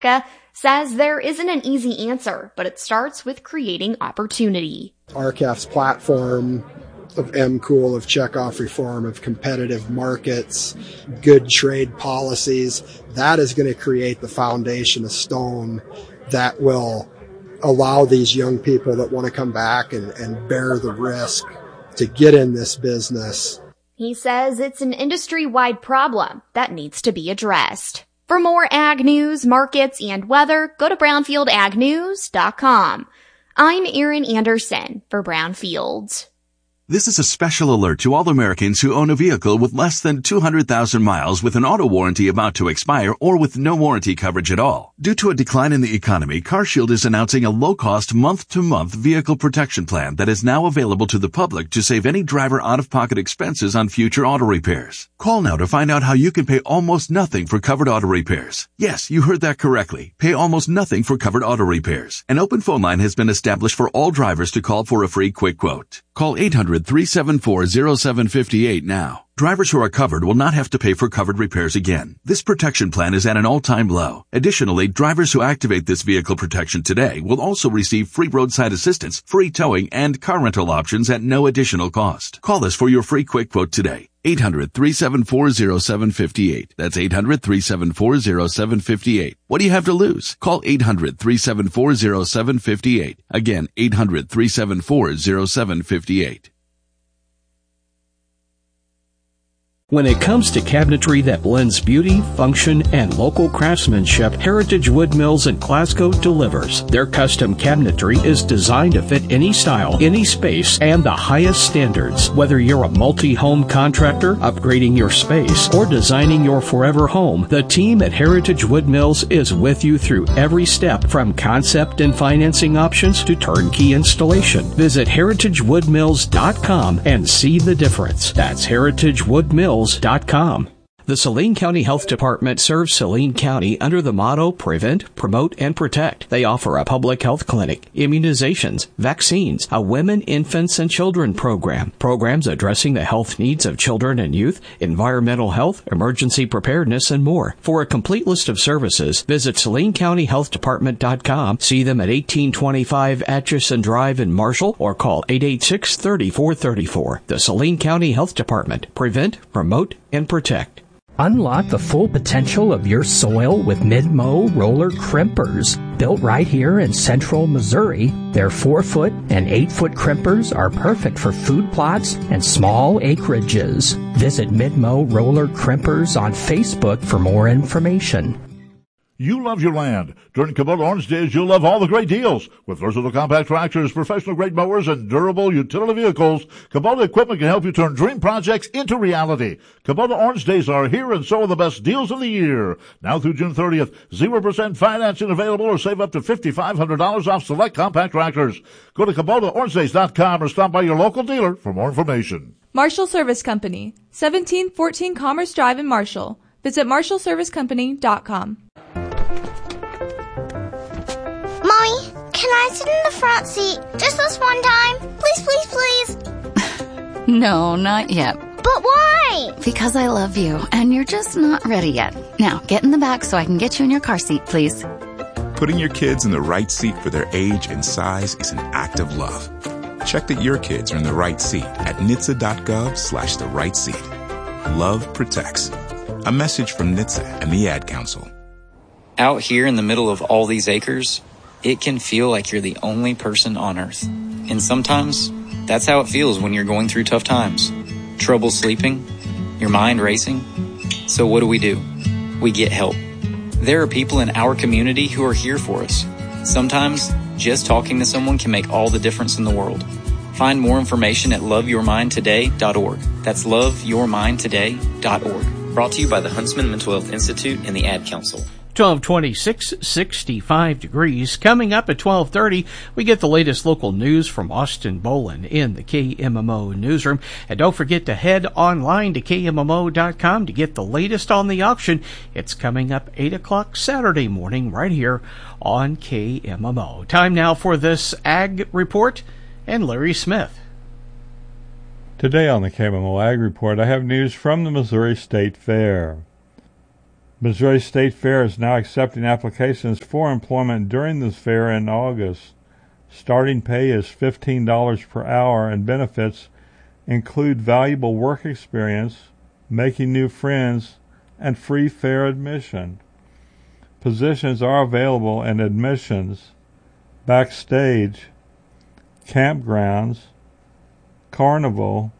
says there isn't an easy answer, but it starts with creating opportunity. RCAF's platform of MCOOL, of checkoff reform, of competitive markets, good trade policies, that is going to create the foundation, a stone that will allow these young people that want to come back and bear the risk to get in this business. He says it's an industry-wide problem that needs to be addressed. For more ag news, markets, and weather, go to brownfieldagnews.com. I'm Erin Anderson for Brownfields. This is a special alert to all Americans who own a vehicle with less than 200,000 miles with an auto warranty about to expire or with no warranty coverage at all. Due to a decline in the economy, CarShield is announcing a low-cost month-to-month vehicle protection plan that is now available to the public to save any driver out-of-pocket expenses on future auto repairs. Call now to find out how you can pay almost nothing for covered auto repairs. Yes, you heard that correctly. Pay almost nothing for covered auto repairs. An open phone line has been established for all drivers to call for a free quick quote. Call 800-374-0758 now. Drivers who are covered will not have to pay for covered repairs again. This protection plan is at an all-time low. Additionally, drivers who activate this vehicle protection today will also receive free roadside assistance, free towing, and car rental options at no additional cost. Call us for your free quick quote today. 800-374-0758. That's 800-374-0758. What do you have to lose? Call 800-374-0758. Again, 800-374-0758. When it comes to cabinetry that blends beauty, function, and local craftsmanship, Heritage Wood Mills in Glasgow delivers. Their custom cabinetry is designed to fit any style, any space, and the highest standards. Whether you're a multi-home contractor, upgrading your space, or designing your forever home, the team at Heritage Wood Mills is with you through every step, from concept and financing options to turnkey installation. Visit heritagewoodmills.com and see the difference. That's heritagewoodmills.com. The Saline County Health Department serves Saline County under the motto Prevent, Promote, and Protect. They offer a public health clinic, immunizations, vaccines, a women, infants, and children program, programs addressing the health needs of children and youth, environmental health, emergency preparedness, and more. For a complete list of services, visit SalineCountyHealthDepartment.com, see them at 1825 Atchison Drive in Marshall, or call 886-3434. The Saline County Health Department. Prevent, Promote, and Protect. Unlock the full potential of your soil with Mid-Mow roller crimpers. Built right here in central Missouri, their 4-foot and 8-foot crimpers are perfect for food plots and small acreages. Visit Mid-Mow roller crimpers on Facebook for more information. You love your land. During Kubota Orange Days, you'll love all the great deals. With versatile compact tractors, professional-grade mowers, and durable utility vehicles, Kubota equipment can help you turn dream projects into reality. Kubota Orange Days are here, and so are the best deals of the year. Now through June 30th, 0% financing available, or save up to $5,500 off select compact tractors. Go to KubotaOrangeDays.com or stop by your local dealer for more information. Marshall Service Company, 1714 Commerce Drive in Marshall. Visit MarshallServiceCompany.com. Mommy, can I sit in the front seat just this one time? Please, please, please. No, not yet. But why? Because I love you, and you're just not ready yet. Now, get in the back so I can get you in your car seat, please. Putting your kids in the right seat for their age and size is an act of love. Check that your kids are in the right seat at NHTSA.gov/the right seat. Love protects. A message from NHTSA and the Ad Council. Out here in the middle of all these acres, it can feel like you're the only person on Earth. And sometimes, that's how it feels when you're going through tough times. Trouble sleeping, your mind racing. So what do? We get help. There are people in our community who are here for us. Sometimes, just talking to someone can make all the difference in the world. Find more information at loveyourmindtoday.org. That's loveyourmindtoday.org. Brought to you by the Huntsman Mental Health Institute and the Ad Council. 1226, 65 degrees. Coming up at 12:30, we get the latest local news from Austin Bolin in the KMMO newsroom. And don't forget to head online to KMMO.com to get the latest on the auction. It's coming up 8 o'clock Saturday morning right here on KMMO. Time now for this Ag Report and Larry Smith. Today on the KMMO Ag Report, I have news from the Missouri State Fair. Missouri State Fair is now accepting applications for employment during this fair in August. Starting pay is $15 per hour, and benefits include valuable work experience, making new friends, and free fair admission. Positions are available in admissions, backstage, campgrounds, carnival,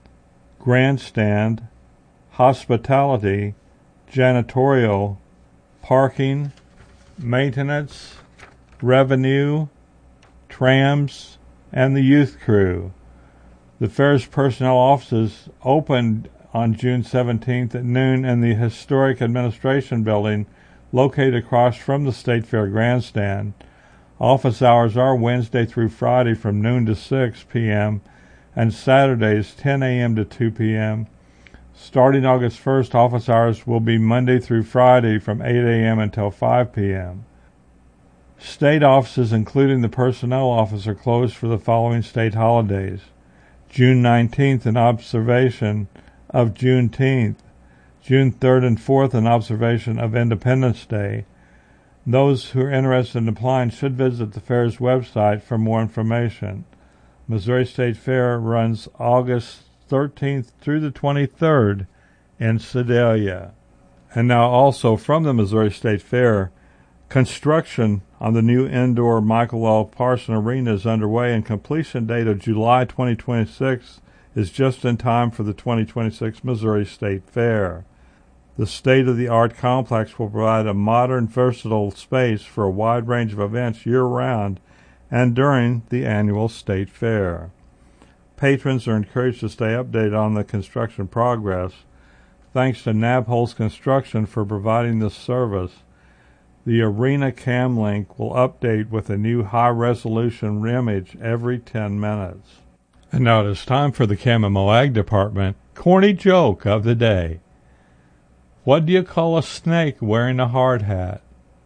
grandstand, hospitality, janitorial, parking, maintenance, revenue, trams, and the youth crew. The fair's personnel offices opened on June 17th at noon in the historic administration building located across from the State Fair grandstand. Office hours are Wednesday through Friday from noon to 6 p.m. and Saturdays 10 a.m. to 2 p.m. Starting August 1st, office hours will be Monday through Friday from 8 a.m. until 5 p.m. State offices, including the personnel office, are closed for the following state holidays: June 19th in observation of Juneteenth, June 3rd and 4th in observation of Independence Day. Those who are interested in applying should visit the fair's website for more information. Missouri State Fair runs August 13th through the 23rd in Sedalia. And now also from the Missouri State Fair, construction on the new indoor Michael L. Parson Arena is underway, and completion date of July 2026 is just in time for the 2026 Missouri State Fair. The state-of-the-art complex will provide a modern, versatile space for a wide range of events year-round and during the annual State Fair. Patrons are encouraged to stay updated on the construction progress. Thanks to Nabholz Construction for providing this service. The Arena Cam Link will update with a new high-resolution image every 10 minutes. And now it is time for the KMMO Ag Department corny joke of the day. What do you call a snake wearing a hard hat?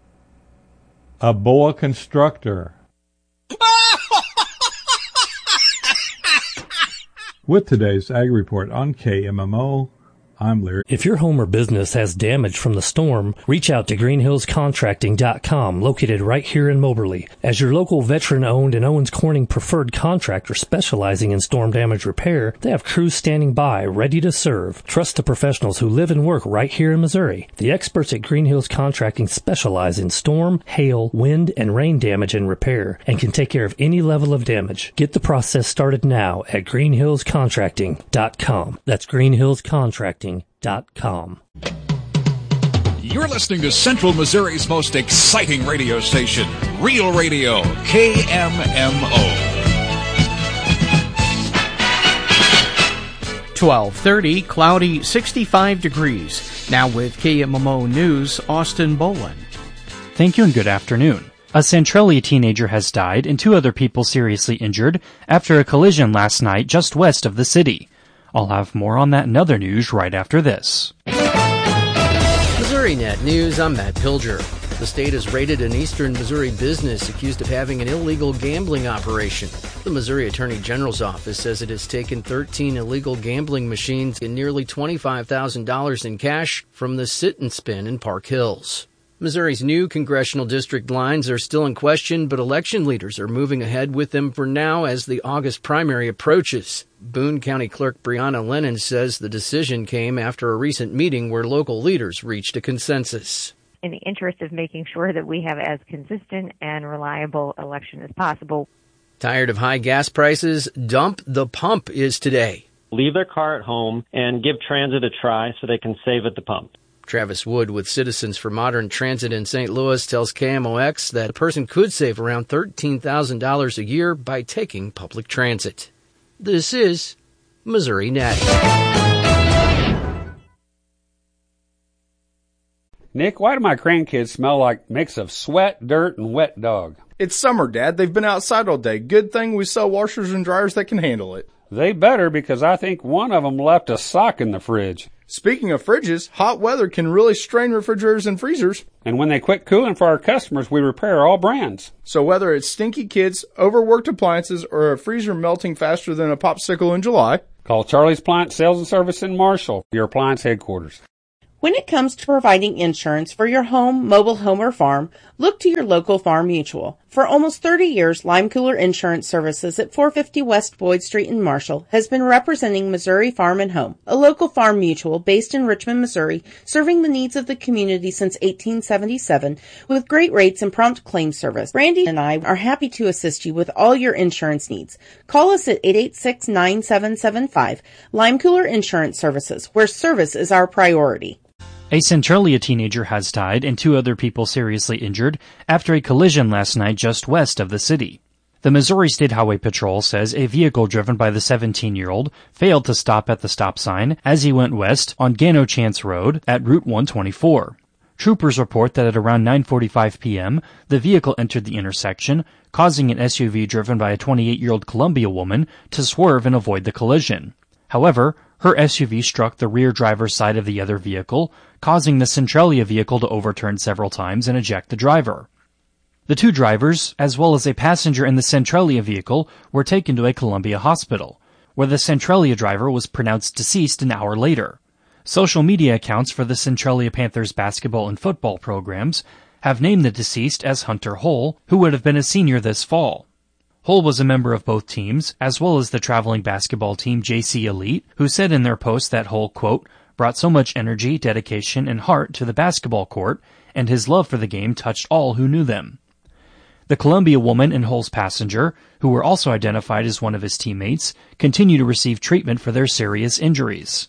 A boa constrictor. With today's Ag Report on KMMO, I'm Larry. If your home or business has damage from the storm, reach out to greenhillscontracting.com, located right here in Moberly. As your local veteran-owned and Owens Corning preferred contractor specializing in storm damage repair, they have crews standing by, ready to serve. Trust the professionals who live and work right here in Missouri. The experts at Green Hills Contracting specialize in storm, hail, wind, and rain damage and repair, and can take care of any level of damage. Get the process started now at greenhillscontracting.com. That's greenhillscontracting.com. You're listening to Central Missouri's most exciting radio station, Real Radio, KMMO. 12:30, cloudy, 65 degrees. Now with KMMO News, Austin Bolin. Thank you and good afternoon. A Centralia teenager has died and 2 other people seriously injured after a collision last night just west of the city. I'll have more on that and other news right after this. Missouri Net News, I'm Matt Pilger. The state has raided an eastern Missouri business accused of having an illegal gambling operation. The Missouri Attorney General's office says it has taken 13 illegal gambling machines and nearly $25,000 in cash from the Sit and Spin in Park Hills. Missouri's new congressional district lines are still in question, but election leaders are moving ahead with them for now as the August primary approaches. Boone County Clerk Brianna Lennon says the decision came after a recent meeting where local leaders reached a consensus. In the interest of making sure that we have as consistent and reliable election as possible. Tired of high gas prices? Dump the Pump is today. Leave their car at home and give transit a try so they can save at the pump. Travis Wood with Citizens for Modern Transit in St. Louis tells KMOX that a person could save around $13,000 a year by taking public transit. This is Missouri Net. Nick, why do my grandkids smell like a mix of sweat, dirt, and wet dog? It's summer, Dad. They've been outside all day. Good thing we sell washers and dryers that can handle it. They better, because I think one of them left a sock in the fridge. Speaking of fridges, hot weather can really strain refrigerators and freezers. And when they quit cooling for our customers, we repair all brands. So whether it's stinky kids, overworked appliances, or a freezer melting faster than a popsicle in July, call Charlie's Appliance Sales and Service in Marshall, your appliance headquarters. When it comes to providing insurance for your home, mobile home, or farm, look to your local Farm Mutual. For almost 30 years, Lime Cooler Insurance Services at 450 West Boyd Street in Marshall has been representing Missouri Farm and Home, a local farm mutual based in Richmond, Missouri, serving the needs of the community since 1877 with great rates and prompt claim service. Brandy and I are happy to assist you with all your insurance needs. Call us at 886-9775, Lime Cooler Insurance Services, where service is our priority. A Centralia teenager has died and 2 other people seriously injured after a collision last night just west of the city. The Missouri State Highway Patrol says a vehicle driven by the 17-year-old failed to stop at the stop sign as he went west on Gano Chance Road at Route 124. Troopers report that at around 9:45 p.m., the vehicle entered the intersection, causing an SUV driven by a 28-year-old Columbia woman to swerve and avoid the collision. However, her SUV struck the rear driver's side of the other vehicle, causing the Centralia vehicle to overturn several times and eject the driver. The 2 drivers, as well as a passenger in the Centralia vehicle, were taken to a Columbia hospital, where the Centralia driver was pronounced deceased an hour later. Social media accounts for the Centralia Panthers basketball and football programs have named the deceased as Hunter Hull, who would have been a senior this fall. Hull was a member of both teams, as well as the traveling basketball team JC Elite, who said in their post that Hull, quote, brought so much energy, dedication, and heart to the basketball court, and his love for the game touched all who knew them. The Columbia woman and Hull's passenger, who were also identified as one of his teammates, continue to receive treatment for their serious injuries.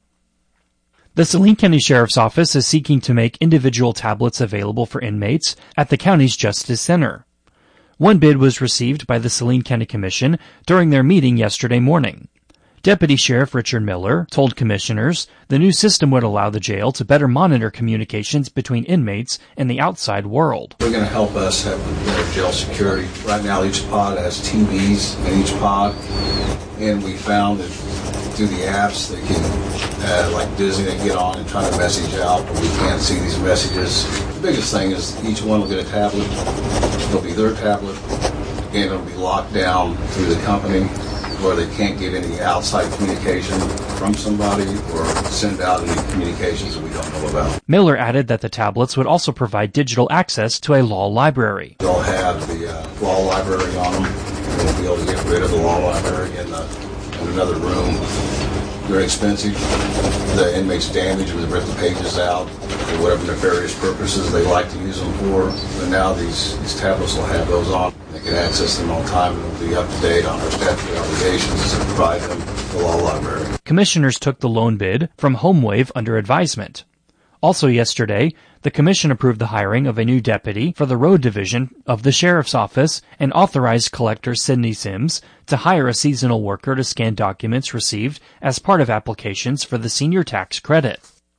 The Saline County Sheriff's Office is seeking to make individual tablets available for inmates at the county's Justice Center. One bid was received by the Saline County Commission during their meeting yesterday morning. Deputy Sheriff Richard Miller told commissioners the new system would allow the jail to better monitor communications between inmates and the outside world. They're going to help us have better jail security. Right now each pod has TVs in each pod, and we found that through the apps they can, like Disney, they get on and try to message out, but we can't see these messages. The biggest thing is each one will get a tablet. It'll be their tablet, and it'll be locked down through the company where they can't get any outside communication from somebody or send out any communications that we don't know about. Miller added that the tablets would also provide digital access to a law library. They'll have the law library on them, and we'll be able to get rid of the law library in another room. They're expensive. The inmates damage, we rip the pages out for whatever nefarious purposes they like to use them for. But now these tablets will have those on. They can access them all the time, and it'll be up to date on our statutory obligations to provide them the law library. Commissioners took the loan bid from HomeWave under advisement. Also yesterday, the Commission approved the hiring of a new deputy for the Road Division of the Sheriff's Office and authorized Collector Sidney Sims to hire a seasonal worker to scan documents received as part of applications for the senior tax credit.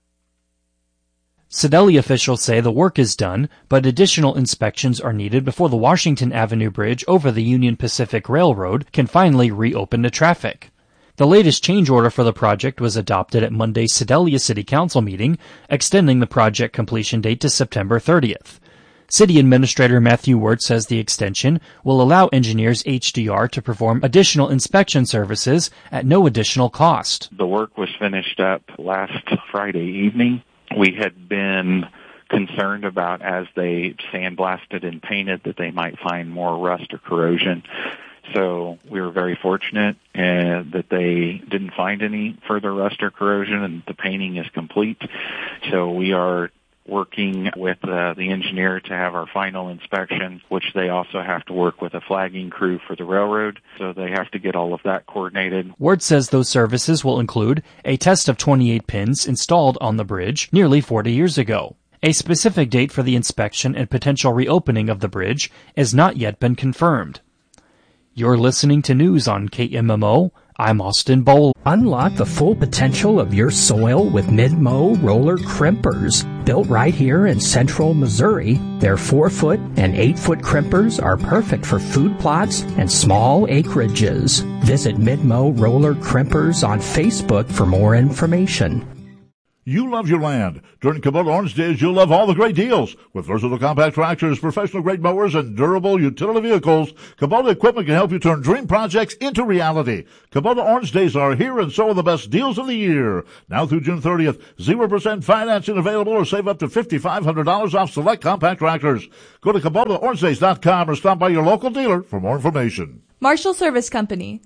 Sedalia officials say the work is done, but additional inspections are needed before the Washington Avenue Bridge over the Union Pacific Railroad can finally reopen to traffic. The latest change order for the project was adopted at Monday's Sedalia City Council meeting, extending the project completion date to September 30th. City Administrator Matthew Wirtz says the extension will allow engineers HDR to perform additional inspection services at no additional cost. The work was finished up last Friday evening. We had been concerned about, as they sandblasted and painted, that they might find more rust or corrosion. So we were very fortunate that they didn't find any further rust or corrosion, and the painting is complete. So we are working with the engineer to have our final inspection, which they also have to work with a flagging crew for the railroad. So they have to get all of that coordinated. Ward says those services will include a test of 28 pins installed on the bridge nearly 40 years ago. A specific date for the inspection and potential reopening of the bridge has not yet been confirmed. You're listening to news on KMMO. I'm Austin Bowl. Unlock the full potential of your soil with Mid-Mow roller crimpers. Built right here in central Missouri, their 4-foot and 8-foot crimpers are perfect for food plots and small acreages. Visit Mid-Mow roller crimpers on Facebook for more information. You love your land. During Kubota Orange Days, you'll love all the great deals. With versatile compact tractors, professional-grade mowers, and durable utility vehicles, Kubota equipment can help you turn dream projects into reality. Kubota Orange Days are here, and so are the best deals of the year. Now through June 30th, 0% financing available, or save up to $5,500 off select compact tractors. Go to KubotaOrangeDays.com or stop by your local dealer for more information. Marshall Service Company,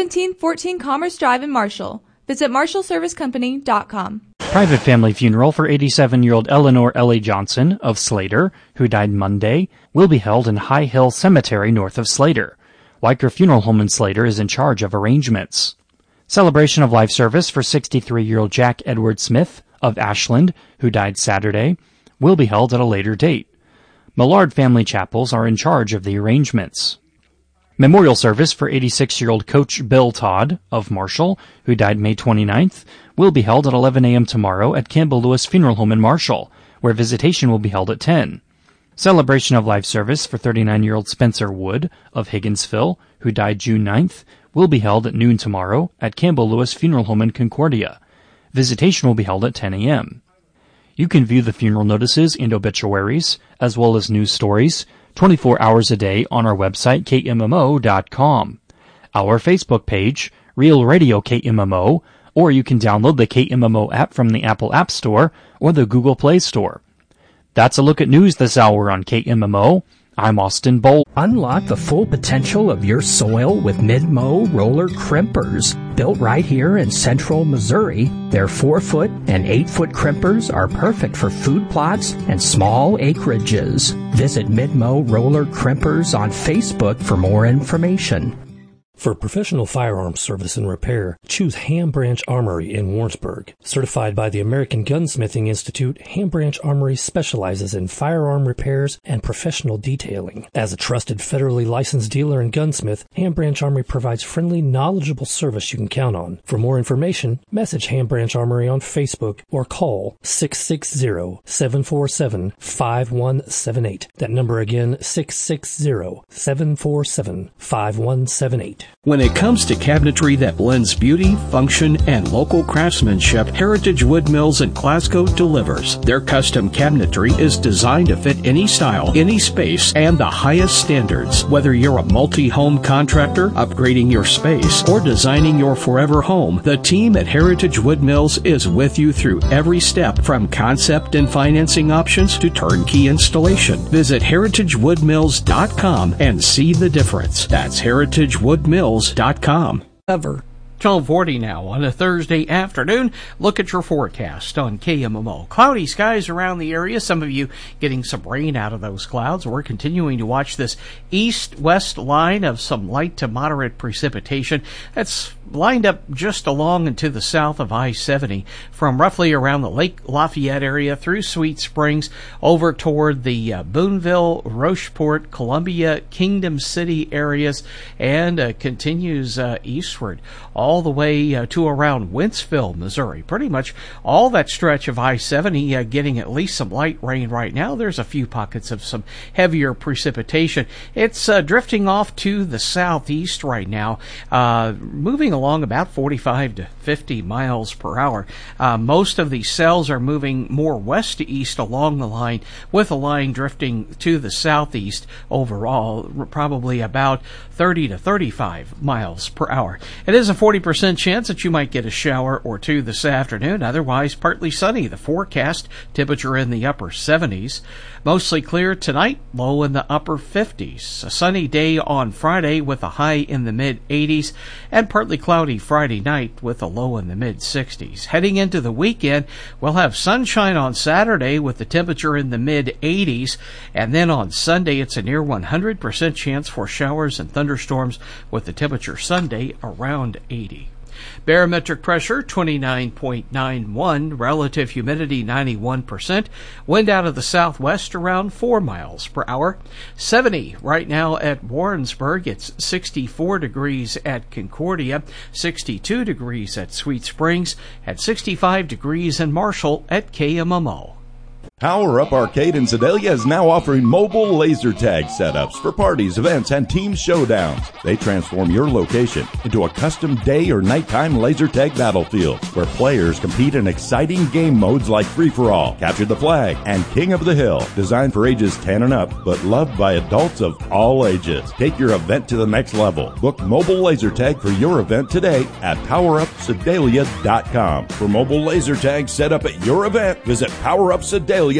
1714 Commerce Drive in Marshall. Visit marshallservicecompany.com. Private family funeral for 87-year-old Eleanor Ellie Johnson of Slater, who died Monday, will be held in High Hill Cemetery north of Slater. Weicker Funeral Home in Slater is in charge of arrangements. Celebration of life service for 63-year-old Jack Edward Smith of Ashland, who died Saturday, will be held at a later date. Millard Family Chapels are in charge of the arrangements. Memorial service for 86-year-old Coach Bill Todd of Marshall, who died May 29th, will be held at 11 a.m. tomorrow at Campbell Lewis Funeral Home in Marshall, where visitation will be held at 10. Celebration of life service for 39-year-old Spencer Wood of Higginsville, who died June 9th, will be held at noon tomorrow at Campbell Lewis Funeral Home in Concordia. Visitation will be held at 10 a.m. You can view the funeral notices and obituaries, as well as news stories, 24 hours a day on our website, KMMO.com. Our Facebook page, Real Radio KMMO, or you can download the KMMO app from the Apple App Store or the Google Play Store. That's a look at news this hour on KMMO. I'm Austin Bolt. Unlock the full potential of your soil with Mid-Mow roller crimpers. Built right here in central Missouri, their 4-foot and 8-foot crimpers are perfect for food plots and small acreages. Visit Mid-Mow roller crimpers on Facebook for more information. For professional firearms service and repair, choose Ham Branch Armory in Warrensburg. Certified by the American Gunsmithing Institute, Ham Branch Armory specializes in firearm repairs and professional detailing. As a trusted federally licensed dealer and gunsmith, Ham Branch Armory provides friendly, knowledgeable service you can count on. For more information, message Ham Branch Armory on Facebook or call 660-747-5178. That number again, 660-747-5178. When it comes to cabinetry that blends beauty, function, and local craftsmanship, Heritage Wood Mills in Glasgow delivers. Their custom cabinetry is designed to fit any style, any space, and the highest standards. Whether you're a multi-home contractor, upgrading your space, or designing your forever home, the team at Heritage Wood Mills is with you through every step, from concept and financing options to turnkey installation. Visit heritagewoodmills.com and see the difference. That's heritagewoodmills.com. Ever. 12:40 now on a Thursday afternoon. Look at your forecast on KMMO. Cloudy skies around the area. Some of you getting some rain out of those clouds. We're continuing to watch this east-west line of some light to moderate precipitation. That's lined up just along and to the south of I-70 from roughly around the Lake Lafayette area through Sweet Springs over toward the Boonville, Rocheport, Columbia, Kingdom City areas, and continues eastward all the way to around Wentzville, Missouri. Pretty much all that stretch of I-70 getting at least some light rain right now. There's a few pockets of some heavier precipitation. It's drifting off to the southeast right now, moving along about 45 to 50 miles per hour. Most of these cells are moving more west to east along the line, with a line drifting to the southeast overall, probably about 30 to 35 miles per hour. It is a 40% chance that you might get a shower or two this afternoon. Otherwise, partly sunny. The forecast, temperature in the upper 70s. Mostly clear tonight, low in the upper 50s. A sunny day on Friday with a high in the mid-80s, and partly cloudy Friday night with a low in the mid-60s. Heading into the weekend, we'll have sunshine on Saturday with the temperature in the mid-80s, and then on Sunday it's a near 100% chance for showers and thunderstorms with the temperature Sunday around 80. Barometric pressure 29.91, relative humidity 91%, wind out of the southwest around 4 miles per hour. 70 right now at Warrensburg. It's 64 degrees at Concordia, 62 degrees at Sweet Springs, and 65 degrees in Marshall at KMMO. Power Up Arcade in Sedalia is now offering mobile laser tag setups for parties, events, and team showdowns. They transform your location into a custom day or nighttime laser tag battlefield where players compete in exciting game modes like Free-for-All, Capture the Flag, and King of the Hill. Designed for ages 10 and up, but loved by adults of all ages. Take your event to the next level. Book mobile laser tag for your event today at PowerUpSedalia.com. For mobile laser tag set up at your event, visit PowerUpSedalia.com.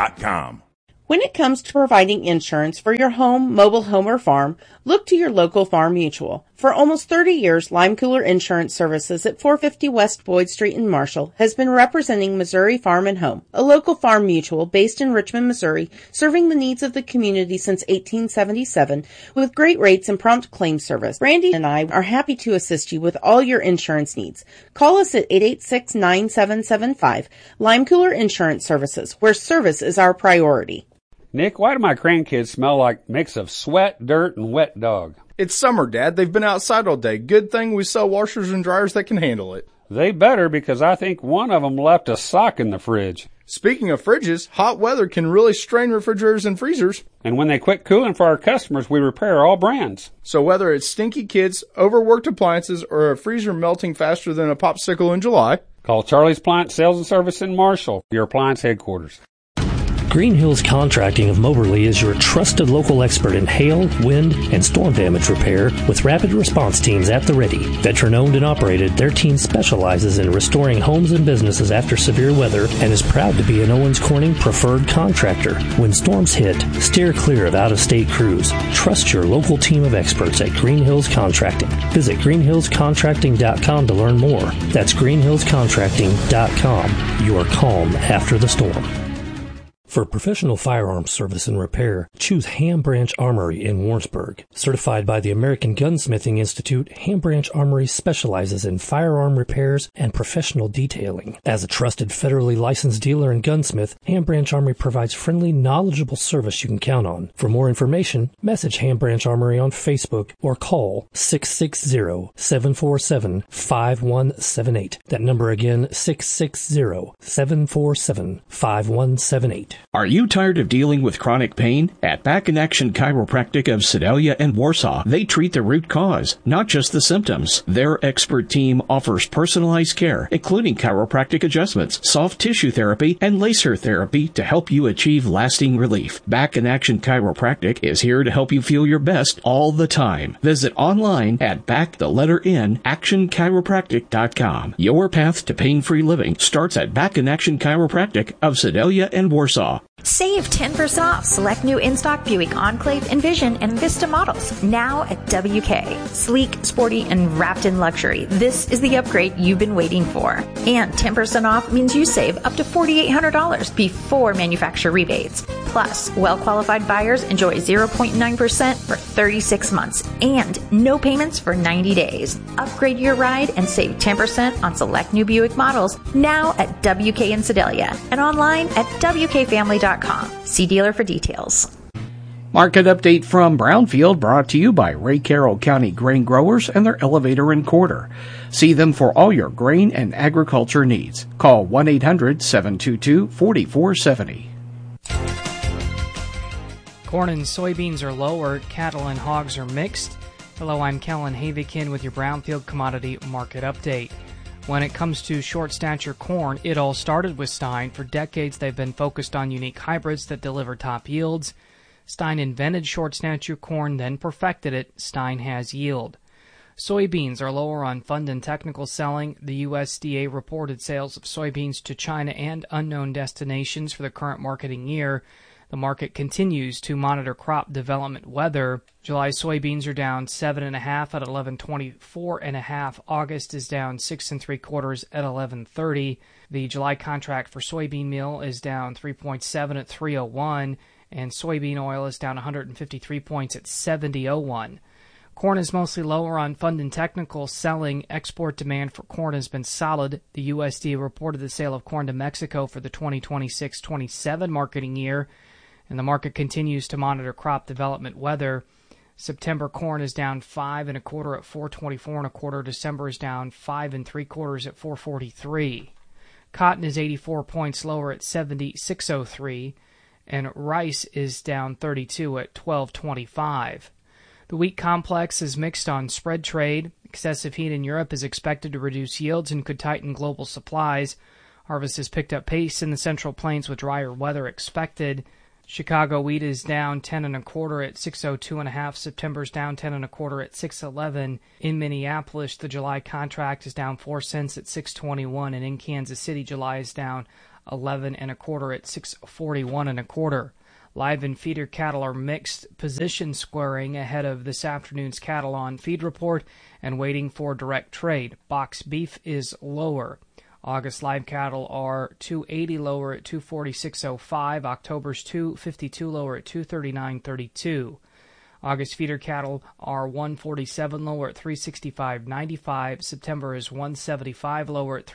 When it comes to providing insurance for your home, mobile home, or farm, look to your local Farm Mutual. For almost 30 years, Lime Cooler Insurance Services at 450 West Boyd Street in Marshall has been representing Missouri Farm and Home, a local farm mutual based in Richmond, Missouri, serving the needs of the community since 1877 with great rates and prompt claim service. Brandy and I are happy to assist you with all your insurance needs. Call us at 886-9775, Lime Cooler Insurance Services, where service is our priority. Nick, why do my grandkids smell like a mix of sweat, dirt, and wet dog? It's summer, Dad. They've been outside all day. Good thing we sell washers and dryers that can handle it. They better, because I think one of them left a sock in the fridge. Speaking of fridges, hot weather can really strain refrigerators and freezers. And when they quit cooling for our customers, we repair all brands. So whether it's stinky kids, overworked appliances, or a freezer melting faster than a popsicle in July, call Charlie's Appliance Sales and Service in Marshall, your appliance headquarters. Green Hills Contracting of Moberly is your trusted local expert in hail, wind, and storm damage repair with rapid response teams at the ready. Veteran-owned and operated, their team specializes in restoring homes and businesses after severe weather and is proud to be an Owens Corning preferred contractor. When storms hit, steer clear of out-of-state crews. Trust your local team of experts at Green Hills Contracting. Visit greenhillscontracting.com to learn more. That's greenhillscontracting.com. Your calm after the storm. For professional firearms service and repair, choose Ham Branch Armory in Warrensburg. Certified by the American Gunsmithing Institute, Ham Branch Armory specializes in firearm repairs and professional detailing. As a trusted federally licensed dealer and gunsmith, Ham Branch Armory provides friendly, knowledgeable service you can count on. For more information, message Ham Branch Armory on Facebook or call 660-747-5178. That number again, 660-747-5178. Are you tired of dealing with chronic pain? At Back in Action Chiropractic of Sedalia and Warsaw, they treat the root cause, not just the symptoms. Their expert team offers personalized care, including chiropractic adjustments, soft tissue therapy, and laser therapy to help you achieve lasting relief. Back in Action Chiropractic is here to help you feel your best all the time. Visit online at actionchiropractic.com. Your path to pain-free living starts at Back in Action Chiropractic of Sedalia and Warsaw. Save 10% off select new in-stock Buick Enclave, Envision, and Vista models now at WK. Sleek, sporty, and wrapped in luxury. This is the upgrade you've been waiting for. And 10% off means you save up to $4,800 before manufacturer rebates. Plus, well-qualified buyers enjoy 0.9% for 36 months and no payments for 90 days. Upgrade your ride and save 10% on select new Buick models now at WK in Sedalia and online at WKFamily.com. See dealer for details. Market update from Brownfield brought to you by Ray Carroll County Grain Growers and their elevator and quarter. See them for all your grain and agriculture needs. Call 1-800-722-4470. Corn and soybeans are lower, cattle and hogs are mixed. Hello, I'm Kellen Havikin with your Brownfield Commodity Market Update. When it comes to short stature corn, it all started with Stein. For decades, they've been focused on unique hybrids that deliver top yields. Stein invented short stature corn, then perfected it. Stein has yield. Soybeans are lower on fund and technical selling. The USDA reported sales of soybeans to China and unknown destinations for the current marketing year. The market continues to monitor crop development weather. July soybeans are down 7.5 at 11.24.5. August is down 6 3/4 at 11.30. The July contract for soybean meal is down 3.7 at 3.01, and soybean oil is down 153 points at 70.01. Corn is mostly lower on fund and technical selling. Export demand for corn has been solid. The USDA reported the sale of corn to Mexico for the 2026-27 marketing year, and the market continues to monitor crop development weather. September corn is down 5 1/4 at 4.24 1/4. December is down 5 3/4 at 4.43. Cotton is 84 points lower at 76.03, and rice is down 32 at 12.25. The wheat complex is mixed on spread trade. Excessive heat in Europe is expected to reduce yields and could tighten global supplies. Harvest has picked up pace in the Central Plains with drier weather expected. Chicago wheat is down 10 1/4 at 602.5. September's down 10 1/4 at 611. In Minneapolis, the July contract is down 4 cents at 621, and in Kansas City, July is down 11 1/4 at 641 1/4. Live and feeder cattle are mixed, position squaring ahead of this afternoon's cattle on feed report and waiting for direct trade. Box beef is lower. August live cattle are 280 lower at 246.05. October's 252 lower at 239.32. August feeder cattle are 147 lower at 365.95. September is 175 lower at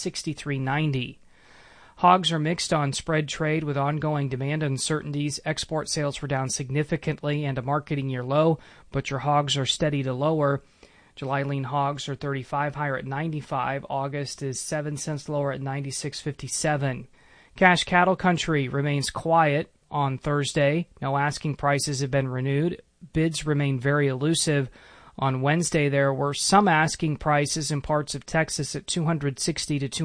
363.90. Hogs are mixed on spread trade with ongoing demand uncertainties. Export sales were down significantly and a marketing year low. Butcher hogs are steady to lower. July lean hogs are 35 higher at 95. August is 7 cents lower at 96.57. Cash cattle country remains quiet on Thursday. No asking prices have been renewed. Bids remain very elusive. On Wednesday, there were some asking prices in parts of Texas at $260 to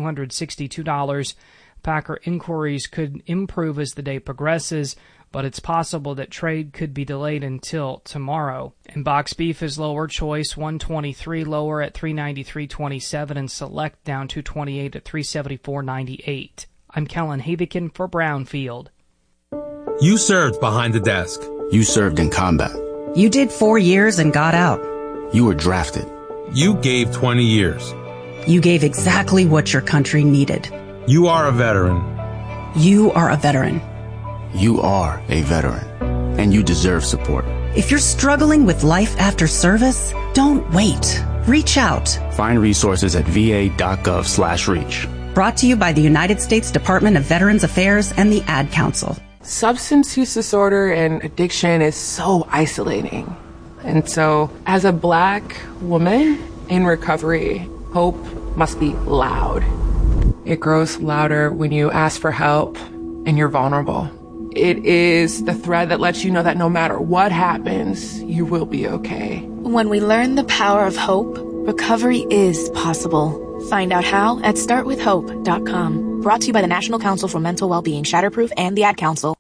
$262. Packer inquiries could improve as the day progresses, but it's possible that trade could be delayed until tomorrow. And box beef is lower. Choice 123 lower at 393.27, and select down 228 at 374.98. I'm Kellen Havikin for Brownfield. You served behind the desk. You served in combat. You did 4 years and got out. You were drafted. You gave 20 years. You gave exactly what your country needed. You are a veteran. You are a veteran. You are a veteran, and you deserve support. If you're struggling with life after service, don't wait. Reach out. Find resources at va.gov/reach. Brought to you by the United States Department of Veterans Affairs and the Ad Council. Substance use disorder and addiction is so isolating. And so, as a Black woman in recovery, hope must be loud. It grows louder when you ask for help and you're vulnerable. It is the thread that lets you know that no matter what happens, you will be okay. When we learn the power of hope, recovery is possible. Find out how at startwithhope.com. Brought to you by the National Council for Mental Wellbeing, Shatterproof, and the Ad Council.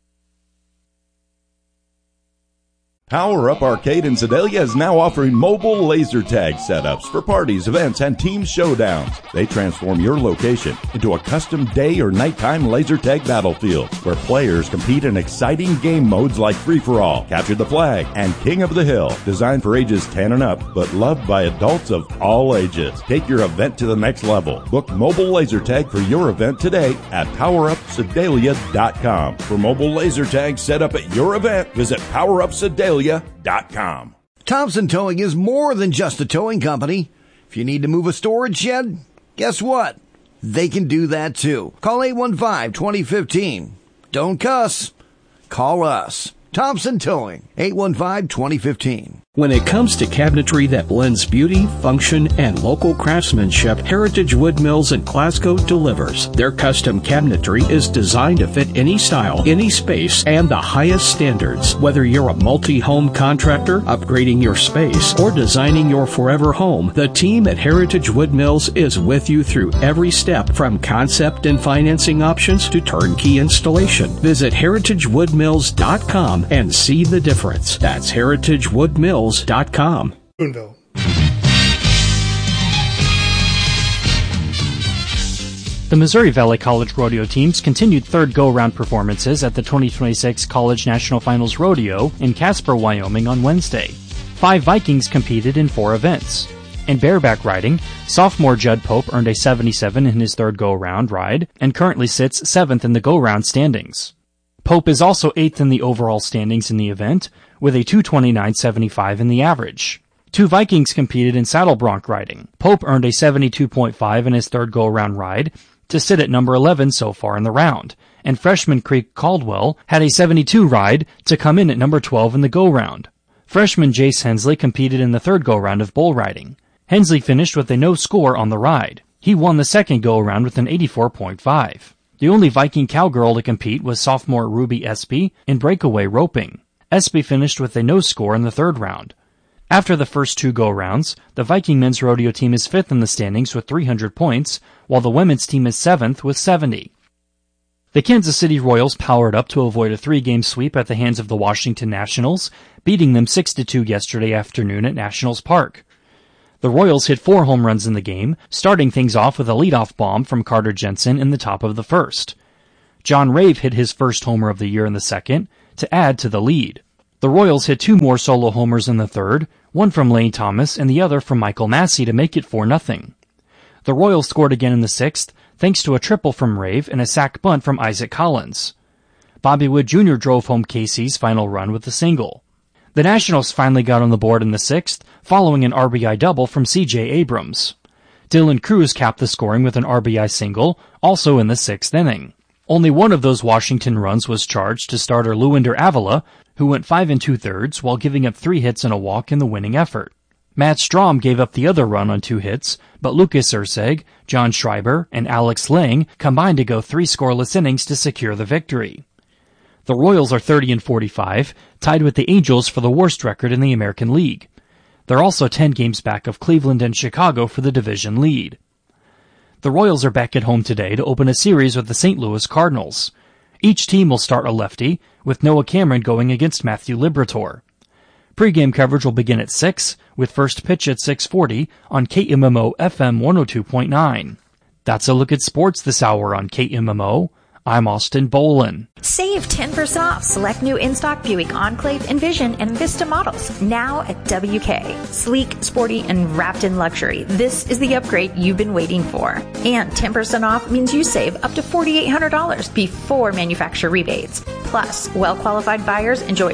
Power Up Arcade in Sedalia is now offering mobile laser tag setups for parties, events, and team showdowns. They transform your location into a custom day or nighttime laser tag battlefield where players compete in exciting game modes like Free-for-All, Capture the Flag, and King of the Hill. Designed for ages 10 and up, but loved by adults of all ages. Take your event to the next level. Book mobile laser tag for your event today at PowerUpSedalia.com. For mobile laser tag set up at your event, visit PowerUpSedalia.com. Thompson Towing is more than just a towing company. If you need to move a storage shed, guess what? They can do that too. Call 815-2015. Don't cuss. Call us. Thompson Towing, 815-2015. When it comes to cabinetry that blends beauty, function, and local craftsmanship, Heritage Wood Mills in Glasgow delivers. Their custom cabinetry is designed to fit any style, any space, and the highest standards. Whether you're a multi-home contractor, upgrading your space, or designing your forever home, the team at Heritage Wood Mills is with you through every step, from concept and financing options to turnkey installation. Visit heritagewoodmills.com and see the difference. That's heritagewoodmills.com. Boonville. The Missouri Valley College Rodeo teams continued third go-around performances at the 2026 College National Finals Rodeo in Casper, Wyoming on Wednesday. 5 Vikings competed in 4 events. In bareback riding, sophomore Judd Pope earned a 77 in his third go-around ride and currently sits 7th in the go-round standings. Pope is also 8th in the overall standings in the event, with a 229.75 in the average. 2 Vikings competed in saddle bronc riding. Pope earned a 72.5 in his third go-around ride to sit at number 11 so far in the round, and freshman Creek Caldwell had a 72 ride to come in at number 12 in the go-round. Freshman Jace Hensley competed in the third go-round of bull riding. Hensley finished with a no score on the ride. He won the second go-around with an 84.5. The only Viking cowgirl to compete was sophomore Ruby Espy in breakaway roping. Espy finished with a no score in the third round. After the first two go-rounds, the Viking men's rodeo team is fifth in the standings with 300 points, while the women's team is seventh with 70. The Kansas City Royals powered up to avoid a 3-game sweep at the hands of the Washington Nationals, beating them 6-2 yesterday afternoon at Nationals Park. The Royals hit 4 home runs in the game, starting things off with a leadoff bomb from Carter Jensen in the top of the first. John Rave hit his first homer of the year in the second, to add to the lead. The Royals hit 2 more solo homers in the third, one from Lane Thomas and the other from Michael Massey to make it 4-0. The Royals scored again in the sixth, thanks to a triple from Rave and a sac bunt from Isaac Collins. Bobby Wood Jr. drove home Casey's final run with a single. The Nationals finally got on the board in the sixth, following an RBI double from C.J. Abrams. Dylan Cruz capped the scoring with an RBI single, also in the sixth inning. Only one of those Washington runs was charged to starter Luinder Avila, who went 5 2/3 while giving up 3 hits and a walk in the winning effort. Matt Strom gave up the other run on 2 hits, but Lucas Erceg, John Schreiber, and Alex Lang combined to go 3 scoreless innings to secure the victory. The Royals are 30-45, tied with the Angels for the worst record in the American League. They're also 10 games back of Cleveland and Chicago for the division lead. The Royals are back at home today to open a series with the St. Louis Cardinals. Each team will start a lefty, with Noah Cameron going against Matthew Liberatore. Pre-game coverage will begin at 6, with first pitch at 6:40 on KMMO FM 102.9. That's a look at sports this hour on KMMO. I'm Austin Bolin. Save 10% off select new in-stock Buick Enclave, Envision, and Vista models now at WK. Sleek, sporty, and wrapped in luxury. This is the upgrade you've been waiting for. And 10% off means you save up to $4,800 before manufacturer rebates. Plus, well-qualified buyers enjoy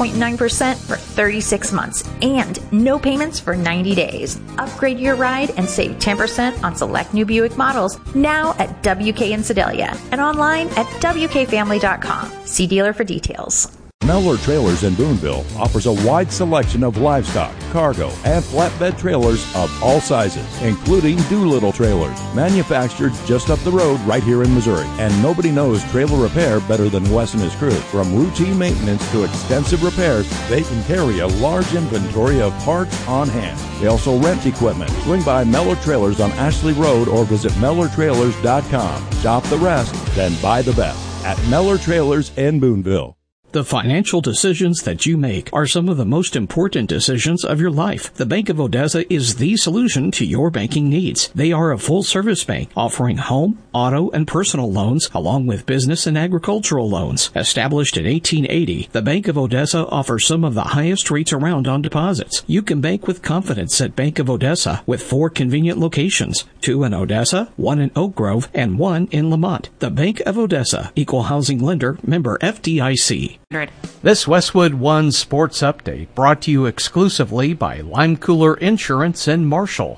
0.9% for 36 months and no payments for 90 days. Upgrade your ride and save 10% on select new Buick models now at WK in Sedalia and online at WKFamily.com. See dealer for details. Mellor Trailers in Boonville offers a wide selection of livestock, cargo, and flatbed trailers of all sizes, including Doolittle trailers, manufactured just up the road right here in Missouri. And nobody knows trailer repair better than Wes and his crew. From routine maintenance to extensive repairs, they can carry a large inventory of parts on hand. They also rent equipment. Swing by Mellor Trailers on Ashley Road or visit MellerTrailers.com. Shop the rest, then buy the best at Mellor Trailers in Boonville. The financial decisions that you make are some of the most important decisions of your life. The Bank of Odessa is the solution to your banking needs. They are a full-service bank offering home, auto, and personal loans along with business and agricultural loans. Established in 1880, the Bank of Odessa offers some of the highest rates around on deposits. You can bank with confidence at Bank of Odessa with 4 convenient locations, 2 in Odessa, 1 in Oak Grove, and 1 in Lamont. The Bank of Odessa, Equal Housing Lender, member FDIC. This Westwood One Sports Update brought to you exclusively by Lime Cooler Insurance in Marshall.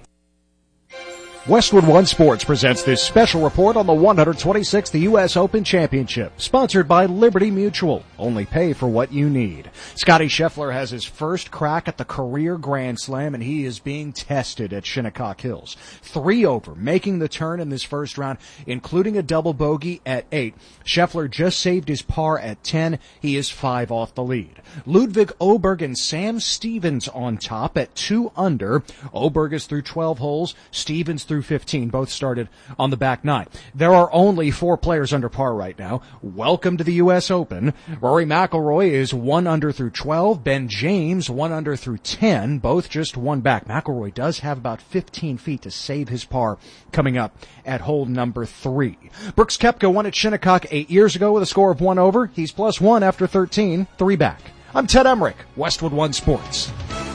Westwood One Sports presents this special report on the 126th U.S. Open Championship, sponsored by Liberty Mutual. Only pay for what you need. Scotty Scheffler has his first crack at the career Grand Slam, and he is being tested at Shinnecock Hills. 3 over, making the turn in this first round, including a double bogey at 8. Scheffler just saved his par at 10. He is 5 off the lead. Ludwig Oberg and Sam Stevens on top at 2 under. Oberg is through 12 holes. Stevens through 15. Both started on the back 9. There are only 4 players under par right now. Welcome to the U.S. Open. Rory McIlroy is 1 under through 12. Ben James 1 under through 10. Both just 1 back. McIlroy does have about 15 feet to save his par coming up at hole number 3. Brooks Koepka won at Shinnecock 8 years ago with a score of 1 over. He's +1 after 13. 3 back. I'm Ted Emmerich, Westwood One Sports.